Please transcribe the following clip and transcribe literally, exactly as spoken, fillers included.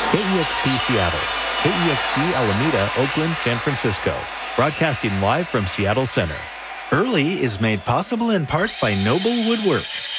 K E X P Seattle, K E X C Alameda, Oakland, San Francisco. Broadcasting live from Seattle Center. Early is made possible in part by Noble Woodwork.